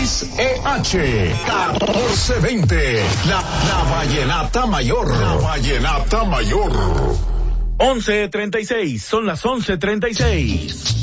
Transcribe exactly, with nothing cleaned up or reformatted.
X E H catorce veinte. La, la Vallenata Mayor. La Vallenata Mayor. once treinta y seis, son las once treinta y seis.